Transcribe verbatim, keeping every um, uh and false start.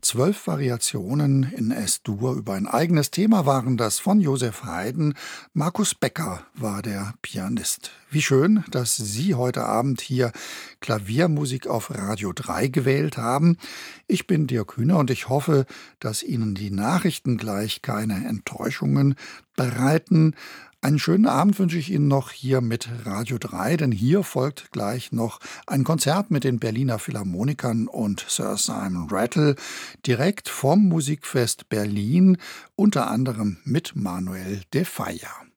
Zwölf Variationen in S-Dur über ein eigenes Thema waren das von Joseph Haydn. Markus Becker war der Pianist. Wie schön, dass Sie heute Abend hier Klaviermusik auf Radio drei gewählt haben. Ich bin Dirk Hühner und ich hoffe, dass Ihnen die Nachrichten gleich keine Enttäuschungen bereiten. Einen schönen Abend wünsche ich Ihnen noch hier mit Radio drei, denn hier folgt gleich noch ein Konzert mit den Berliner Philharmonikern und Sir Simon Rattle direkt vom Musikfest Berlin, unter anderem mit Manuel de Falla.